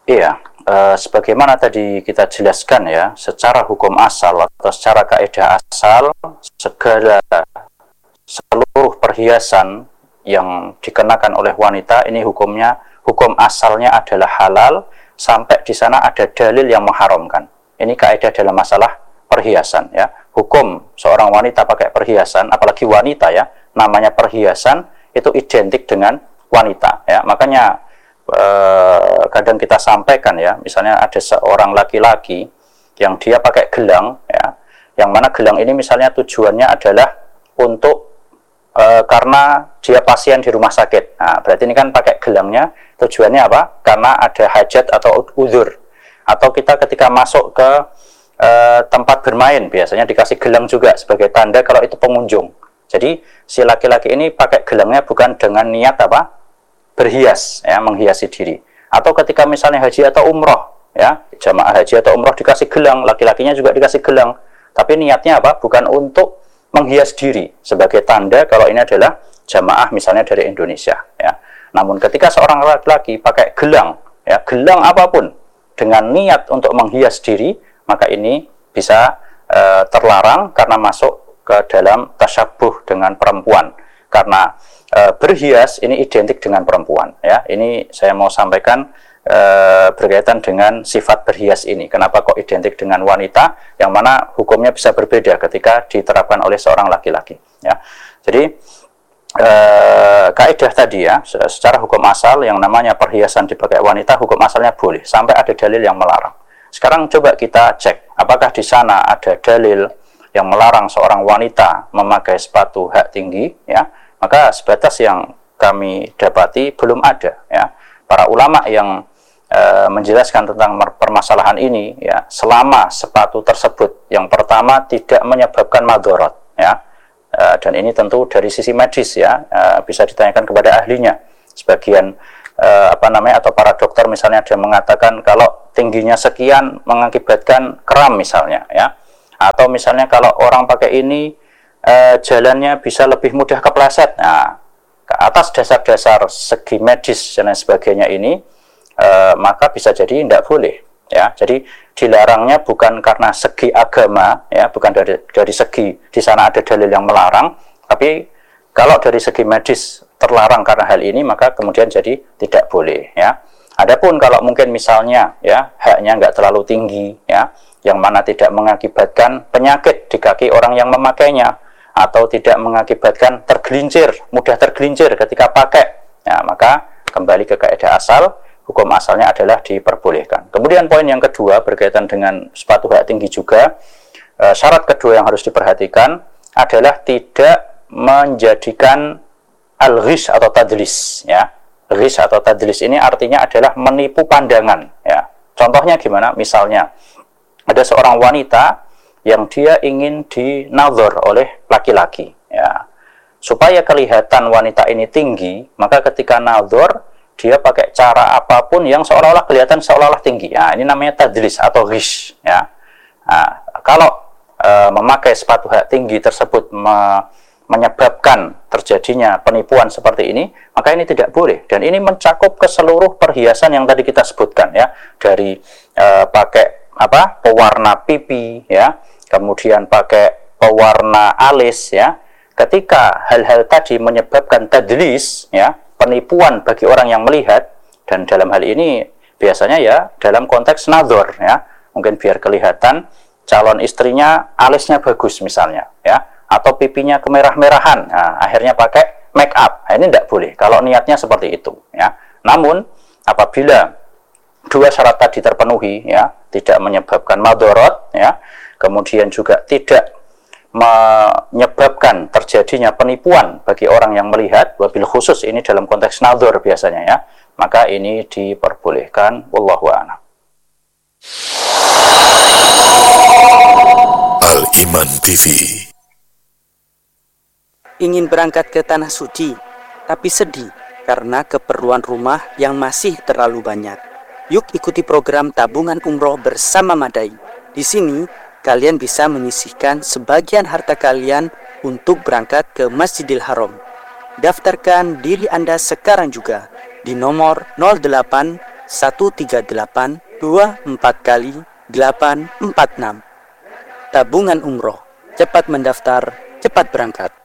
Iya, sebagaimana tadi kita jelaskan ya, secara hukum asal atau secara kaidah asal, segala seluruh perhiasan yang dikenakan oleh wanita ini hukum asalnya adalah halal sampai di sana ada dalil yang mengharamkan. Ini kaidah dalam masalah perhiasan ya. Hukum seorang wanita pakai perhiasan, apalagi wanita ya, namanya perhiasan itu identik dengan wanita ya. Makanya kadang kita sampaikan ya, misalnya ada seorang laki-laki yang dia pakai gelang ya, yang mana gelang ini misalnya tujuannya adalah untuk karena dia pasien di rumah sakit. Nah, berarti ini kan pakai gelangnya tujuannya apa? Karena ada hajat atau uzur. Atau kita ketika masuk ke tempat bermain biasanya dikasih gelang juga sebagai tanda kalau itu pengunjung. Jadi si laki-laki ini pakai gelangnya bukan dengan niat apa? Berhias ya, menghiasi diri. Atau ketika misalnya haji atau umroh ya, jamaah haji atau umroh dikasih gelang, laki-lakinya juga dikasih gelang. Tapi niatnya apa? Bukan untuk menghias diri sebagai tanda kalau ini adalah jamaah misalnya dari Indonesia ya. Namun ketika seorang laki-laki pakai gelang ya, gelang apapun dengan niat untuk menghias diri, maka ini bisa terlarang karena masuk ke dalam tasyabuh dengan perempuan. Karena berhias ini identik dengan perempuan ya. Ini saya mau sampaikan berkaitan dengan sifat berhias ini. Kenapa kok identik dengan wanita, yang mana hukumnya bisa berbeda ketika diterapkan oleh seorang laki-laki ya. Jadi kaidah tadi ya, secara hukum asal yang namanya perhiasan dipakai wanita, hukum asalnya boleh sampai ada dalil yang melarang. Sekarang coba kita cek apakah di sana ada dalil yang melarang seorang wanita memakai sepatu hak tinggi ya. Maka sebatas yang kami dapati belum ada ya. Para ulama yang menjelaskan tentang permasalahan ini ya, selama sepatu tersebut yang pertama tidak menyebabkan madharat ya, dan ini tentu dari sisi medis ya, bisa ditanyakan kepada ahlinya. Sebagian atau para dokter misalnya ada mengatakan kalau tingginya sekian mengakibatkan kram misalnya ya, atau misalnya kalau orang pakai ini jalannya bisa lebih mudah kepleset. Nah, ke atas dasar-dasar segi medis dan lain sebagainya ini maka bisa jadi tidak boleh ya. Jadi dilarangnya bukan karena segi agama ya, bukan dari segi di sana ada dalil yang melarang, tapi kalau dari segi medis terlarang karena hal ini, maka kemudian jadi tidak boleh ya. Adapun kalau mungkin misalnya ya haknya nggak terlalu tinggi ya, yang mana tidak mengakibatkan penyakit di kaki orang yang memakainya, atau tidak mengakibatkan mudah tergelincir ketika pakai ya, maka kembali ke kaidah asal, hukum asalnya adalah diperbolehkan. Kemudian poin yang kedua berkaitan dengan sepatu hak tinggi juga, syarat kedua yang harus diperhatikan adalah tidak menjadikan al-ghish atau tadlis ya. Ghish atau tadlis ini artinya adalah menipu pandangan ya. Contohnya gimana? Misalnya ada seorang wanita yang dia ingin dinadhar oleh laki-laki ya. Supaya kelihatan wanita ini tinggi, maka ketika nadhar dia pakai cara apapun yang seolah-olah kelihatan seolah-olah tinggi. Nah, ini namanya tadlis atau ghish ya. Nah, kalau memakai sepatu hak tinggi tersebut menyebabkan terjadinya penipuan seperti ini, maka ini tidak boleh. Dan ini mencakup ke seluruh perhiasan yang tadi kita sebutkan ya, dari pakai pewarna pipi ya, kemudian pakai pewarna alis ya. Ketika hal-hal tadi menyebabkan tadlis ya, penipuan bagi orang yang melihat, dan dalam hal ini biasanya ya dalam konteks nadhar ya, mungkin biar kelihatan calon istrinya alisnya bagus misalnya ya, atau pipinya kemerah-merahan, nah, akhirnya pakai make up. Nah, ini tidak boleh kalau niatnya seperti itu ya. Namun apabila dua syarat tadi terpenuhi ya, tidak menyebabkan madharat ya, kemudian juga tidak menyebabkan terjadinya penipuan bagi orang yang melihat, wabil khusus ini dalam konteks nadhar biasanya ya, maka ini diperbolehkan. Wallahu a'lam. Al-Iman TV. Ingin berangkat ke Tanah Suci, tapi sedih karena keperluan rumah yang masih terlalu banyak. Yuk ikuti program tabungan umroh bersama Madai. Di sini, kalian bisa menyisihkan sebagian harta kalian untuk berangkat ke Masjidil Haram. Daftarkan diri Anda sekarang juga di nomor 08 138 24 kali 846. Tabungan umroh, cepat mendaftar, cepat berangkat.